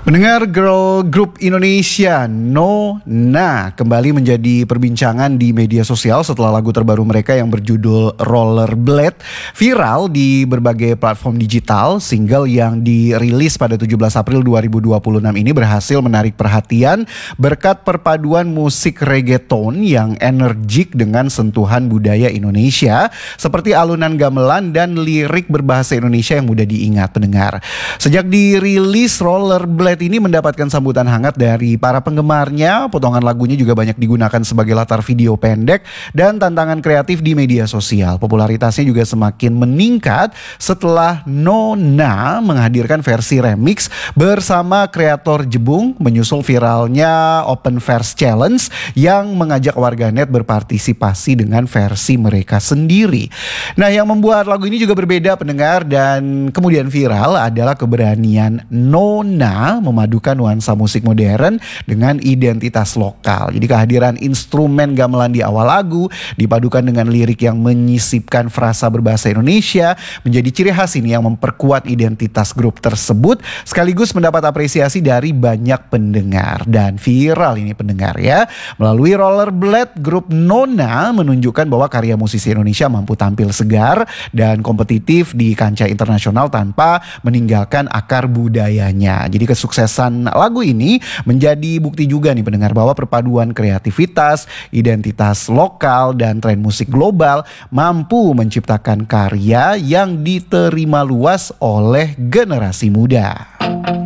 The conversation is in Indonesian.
Pendengar, girl group Indonesia Nona kembali menjadi perbincangan di media sosial setelah lagu terbaru mereka yang berjudul Rollerblade viral di berbagai platform digital. Single yang dirilis pada 17 April 2026 ini berhasil menarik perhatian berkat perpaduan musik reggaeton yang energik dengan sentuhan budaya Indonesia seperti alunan gamelan dan lirik berbahasa Indonesia yang mudah diingat pendengar. Sejak dirilis, Rollerblade ini mendapatkan sambutan hangat dari para penggemarnya. Potongan lagunya juga banyak digunakan sebagai latar video pendek dan tantangan kreatif di media sosial. Popularitasnya juga semakin meningkat setelah Nona menghadirkan versi remix bersama kreator Jebung, menyusul viralnya Open Verse Challenge yang mengajak warganet berpartisipasi dengan versi mereka sendiri. Nah, yang membuat lagu ini juga berbeda pendengar dan kemudian viral adalah keberanian Nona memadukan nuansa musik modern dengan identitas lokal. Jadi kehadiran instrumen gamelan di awal lagu dipadukan dengan lirik yang menyisipkan frasa berbahasa Indonesia menjadi ciri khas ini yang memperkuat identitas grup tersebut sekaligus mendapat apresiasi dari banyak pendengar. Dan viral ini pendengar ya. Melalui Rollerblade, grup Nona menunjukkan bahwa karya musisi Indonesia mampu tampil segar dan kompetitif di kancah internasional tanpa meninggalkan akar budayanya. Jadi kesuksesan lagu ini menjadi bukti juga nih pendengar bahwa perpaduan kreativitas, identitas lokal dan tren musik global mampu menciptakan karya yang diterima luas oleh generasi muda.